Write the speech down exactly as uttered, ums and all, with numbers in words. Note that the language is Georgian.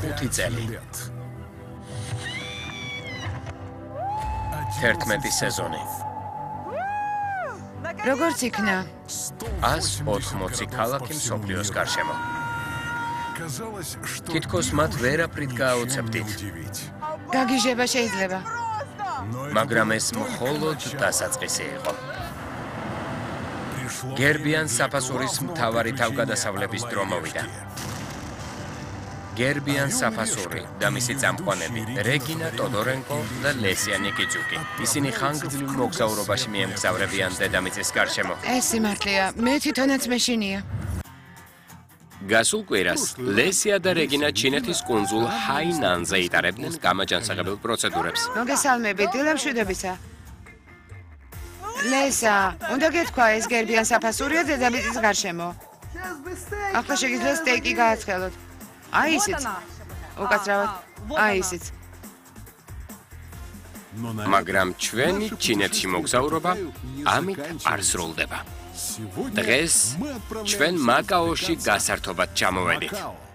ხუთი წელი. თერთმეტი სეზონი. როგორც იქნა? ას ოთხმოცი ქალაქი მსოფლიოს გარშემო. თითქოს მათ ვერაფრით გააოცებდით. გაგიჟება შეიძლება. მაგრამ ეს მხოლოდ დასაწყისი იყო. გერბიან საფასურის მთავარი თავგადასავლების დრო მოვიდა. გერბიან საფასური და მისი წამყვანები რეგინა ტოდორენკო და ლესია ნიკიძუკი. ისინი ხანგრძლივ მოგზაურობაში მიემგზავრებიან დედამიწის გარშემო. ეს სიმართლეა, მე თვითონაც მეშინია. გასულ კვირას ლესია და რეგინა ჩინეთის კუნძულ ჰაინანზე იტარებდნენ გამაჯანსაღებელ პროცედურებს. მოგესალმებით, დილამშვიდობისა. ლესა, უნდა გეთქვა ეს გერბიან საფასურია დედამიწის გარშემო. ახლა შეგიძლიათ სტეიკი გააცხელოთ. აი ისიც. უკაცრავად. აი ისიც. მაგრამ ჩვენი ჩინეთში მოგზაურობა ამით არ სრულდება. დღეს ჩვენ მაკაოში გასართობად ჩამოვედით.